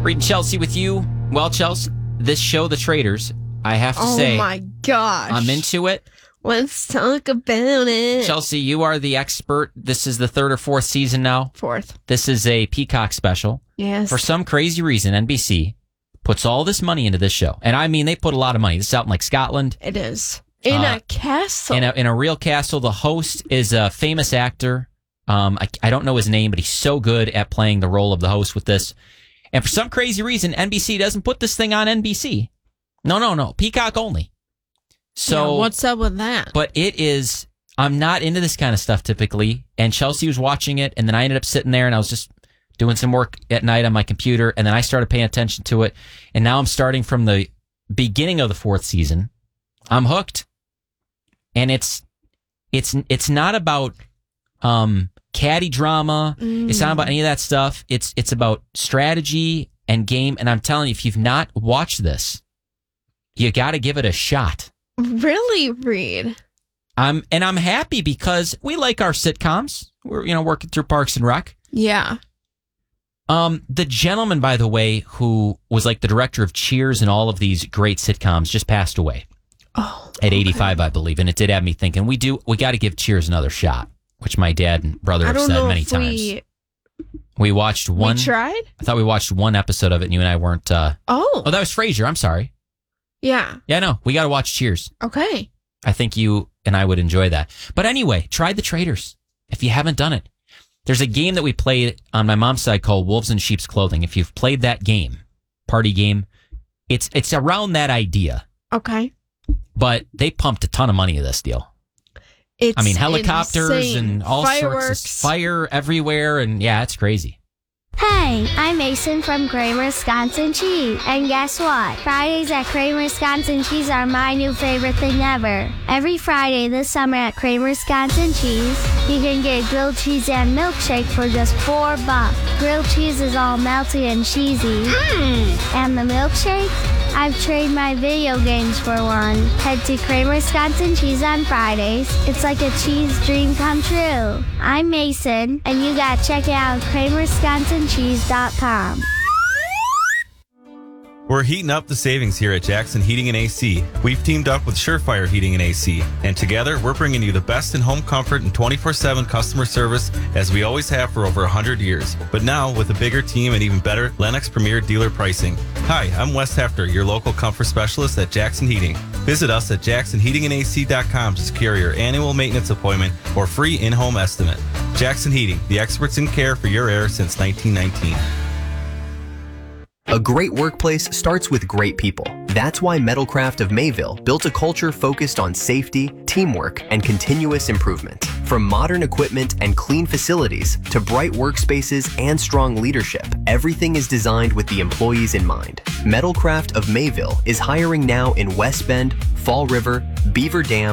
Reading Chelsea with you. Well, Chelsea, this show, The Traitors, I have to say, oh my gosh, I'm into it. Let's talk about it. Chelsea, you are the expert. This is the 3rd or 4th season now. 4th. This is a Peacock special. Yes. For some crazy reason, NBC puts all this money into this show. And I mean, they put a lot of money. This is out in like Scotland. It is. In a castle. In a real castle. The host is a famous actor. I don't know his name, but he's so good at playing the role of the host with this. And for some crazy reason, NBC doesn't put this thing on NBC. No. Peacock only. So yeah, what's up with that? But it is, I'm not into this kind of stuff typically. And Chelsea was watching it, and then I ended up sitting there and I was just doing some work at night on my computer, and then I started paying attention to it. And now I'm starting from the beginning of the 4th season. I'm hooked. And it's not about caddy drama. It's not about any of that stuff. It's about strategy and game. And I'm telling you, if you've not watched this, you got to give it a shot. Really, Reed? I'm happy because we like our sitcoms. We're working through Parks and Rec. Yeah. The gentleman, by the way, who was like the director of Cheers and all of these great sitcoms, just passed away. Oh, at 85, I believe, and it did have me thinking we got to give Cheers another shot, which my dad and brother have said many times. We watched one. We tried? I thought we watched one episode of it, and you and I weren't. Oh, that was Frasier. I'm sorry. Yeah. Yeah, no, we got to watch Cheers. Okay. I think you and I would enjoy that. But anyway, try The Traitors if you haven't done it. There's a game that we played on my mom's side called Wolves in Sheep's Clothing. If you've played that game, party game, it's around that idea. Okay. But they pumped a ton of money into this deal. It's helicopters insane. and all Fireworks. sorts of fire everywhere. And yeah, it's crazy. Hey, I'm Mason from Kramer Wisconsin Cheese. And guess what? Fridays at Kramer Wisconsin Cheese are my new favorite thing ever. Every Friday this summer at Kramer Wisconsin Cheese, you can get grilled cheese and milkshake for just $4. Grilled cheese is all melty and cheesy. And the milkshake? I've traded my video games for one. Head to Kramer Wisconsin Cheese on Fridays. It's like a cheese dream come true. I'm Mason, and you gotta check it out at KramerWisconsinCheese.com. We're heating up the savings here at Jackson Heating and AC. We've teamed up with Surefire Heating and AC, and together we're bringing you the best in home comfort and 24/7 customer service as we always have for over 100 years. But now with a bigger team and even better Lennox Premier dealer pricing. Hi, I'm Wes Hefter, your local comfort specialist at Jackson Heating. Visit us at JacksonHeatingandAC.com to secure your annual maintenance appointment or free in-home estimate. Jackson Heating, the experts in care for your air since 1919. A great workplace starts with great people. That's why Metalcraft of Mayville built a culture focused on safety, teamwork, and continuous improvement. From modern equipment and clean facilities to bright workspaces and strong leadership, everything is designed with the employees in mind. Metalcraft of Mayville is hiring now in West Bend, Fall River, Beaver Dam,